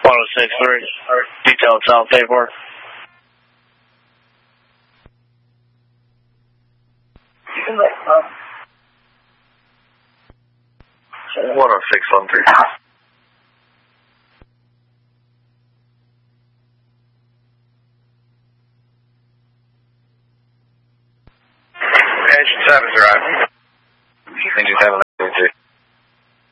1063. Detail South Bayport. One on 613. Engine 7's arriving.